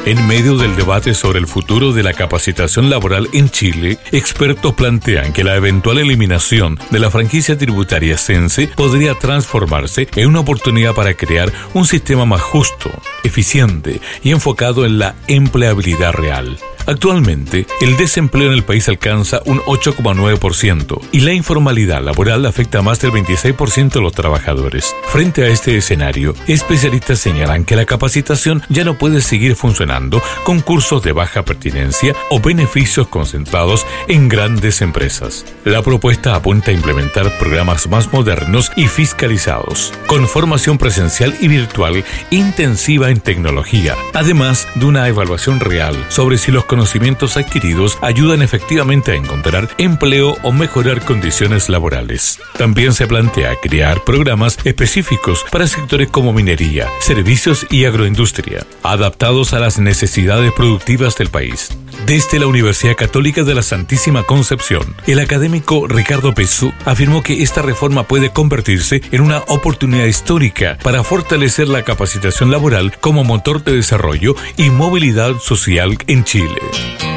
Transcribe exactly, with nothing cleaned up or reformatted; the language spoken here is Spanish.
En medio del debate sobre el futuro de la capacitación laboral en Chile, expertos plantean que la eventual eliminación de la franquicia tributaria Sense podría transformarse en una oportunidad para crear un sistema más justo, eficiente y enfocado en la empleabilidad real. Actualmente, el desempleo en el país alcanza un ocho coma nueve por ciento y la informalidad laboral afecta a más del veintiséis por ciento de los trabajadores. Frente a este escenario, especialistas señalan que la capacitación ya no puede seguir funcionando con cursos de baja pertinencia o beneficios concentrados en grandes empresas. La propuesta apunta a implementar programas más modernos y fiscalizados, con formación presencial y virtual intensiva en tecnología, además de una evaluación real sobre si los conocimientos adquiridos ayudan efectivamente a encontrar empleo o mejorar condiciones laborales. También se plantea crear programas específicos para sectores como minería, servicios y agroindustria, adaptados a las necesidades productivas del país. Desde la Universidad Católica de la Santísima Concepción, el académico Ricardo Pesú afirmó que esta reforma puede convertirse en una oportunidad histórica para fortalecer la capacitación laboral como motor de desarrollo y movilidad social en Chile.